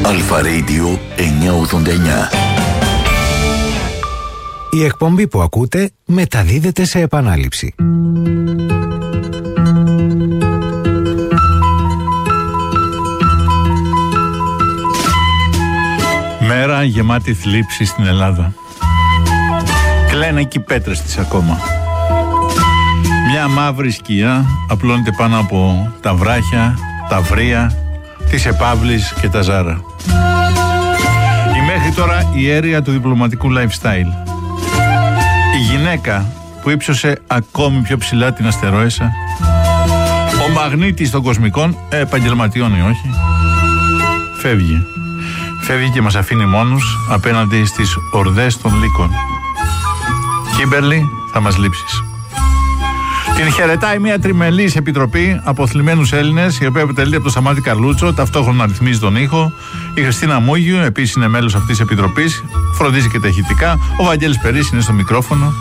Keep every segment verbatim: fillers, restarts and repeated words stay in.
Αλφα Radio εννιακόσια ογδόντα εννιά. Η εκπομπή που ακούτε μεταδίδεται σε επανάληψη. Μέρα γεμάτη θλίψη στην Ελλάδα. Κλαίνε και οι πέτρες της ακόμα. Μια μαύρη σκιά απλώνεται πάνω από τα βράχια, τα βρία, τις Επαύλης και τα Ζάρα. Η μέχρι τώρα ιέρεια του διπλωματικού lifestyle. Η γυναίκα που ύψωσε ακόμη πιο ψηλά την αστερόεσα. Ο μαγνήτης των κοσμικών, επαγγελματιών ή όχι. Φεύγει. Φεύγει και μας αφήνει μόνους απέναντι στις ορδές των λύκων. Κίμπερλι, θα μας λείψεις. Την χαιρετάει μια τριμελής επιτροπή από θλιμμένους Έλληνες, η οποία επιτελείται από τον Σταμάτη Καρλούτσο, ταυτόχρονα ρυθμίζει τον ήχο. Η Χριστίνα Μούγιου, επίσης είναι μέλος αυτής της επιτροπής, φροντίζει και τα ηχητικά. Ο Βαγγέλης Περής είναι στο μικρόφωνο.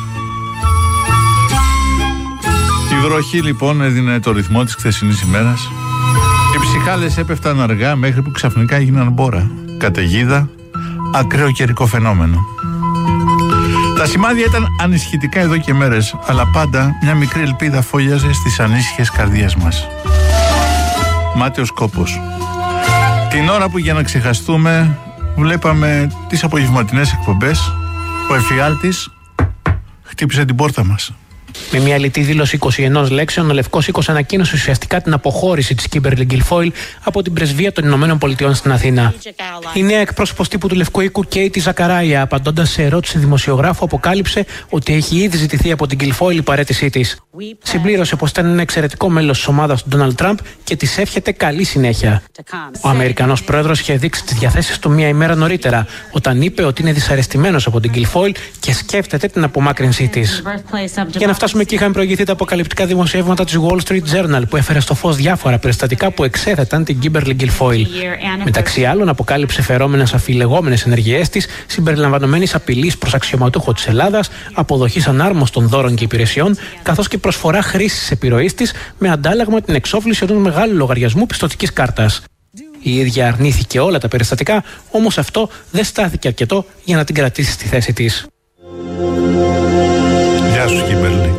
Η βροχή λοιπόν έδινε το ρυθμό της χθεσινής ημέρας. Οι ψυχάλες έπεφταν αργά μέχρι που ξαφνικά έγιναν μπόρα. Καταιγίδα, ακραίο καιρικό φαινόμενο. Τα σημάδια ήταν ανησυχητικά εδώ και μέρες, αλλά πάντα μια μικρή ελπίδα φόλιαζε στις ανήσυχες καρδιές μας. Μάταιος κόπος. Την ώρα που για να ξεχαστούμε βλέπαμε τις απογευματινές εκπομπές, ο εφιάλτης χτύπησε την πόρτα μας. Με μια λιτή δήλωση είκοσι ένα λέξεων, ο Λευκός Οίκος ανακοίνωσε ουσιαστικά την αποχώρηση της Κίμπερλι Γκιλφόιλ από την πρεσβεία των Ηνωμένων Πολιτειών στην Αθήνα. Η νέα εκπρόσωπος τύπου του Λευκού Οίκου, Κέιτι Ζακαράια, απαντώντας σε ερώτηση δημοσιογράφου, αποκάλυψε ότι έχει ήδη ζητηθεί από την Γκιλφόιλ η παραίτησή της. Συμπλήρωσε πως ήταν ένα εξαιρετικό μέλος της ομάδας του Ντόναλντ Τραμπ και της εύχεται καλή συνέχεια. Ο Αμερικανός πρόεδρος είχε δείξει τις διαθέσεις του μία ημέρα νωρίτερα, όταν είπε ότι είναι δυσαρεστημένος από την Γκιλφόιλ και σκέφτεται την απομάκρυνσή της. Για να φτάσουμε εκεί, είχαν προηγηθεί τα αποκαλυπτικά δημοσιεύματα της Wall Street Journal, που έφερε στο φως διάφορα περιστατικά που εξέθεταν την Κίμπερλι Γκιλφόιλ. Μεταξύ άλλων, αποκάλυψε φερόμενες αφιλεγόμενες ενεργειές της, συμπεριλαμβανομένης απειλής προς αξιωματούχο της Ελλάδας, αποδοχής ανάρμοστων δώρων και υπηρεσιών, καθώς και προσφορά χρήσης επιρροής της με αντάλλαγμα την εξόφληση ενός μεγάλου λογαριασμού πιστωτικής κάρτας. Η ίδια αρνήθηκε όλα τα περιστατικά, όμως αυτό δεν στάθηκε αρκετό για να την κρατήσει στη θέση της. Γεια σου, Κίμπερλι.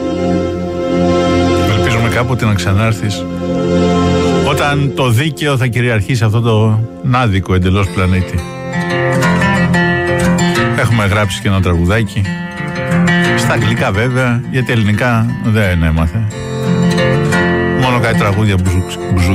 Ελπίζουμε κάποτε να ξανάρθεις, όταν το δίκαιο θα κυριαρχεί σε αυτό το άδικο εντελώς πλανήτη. Έχουμε γράψει και ένα τραγουδάκι, στα αγγλικά βέβαια, γιατί ελληνικά δεν έμαθε. Μόνο κάτι τραγούδια μπουζούκι.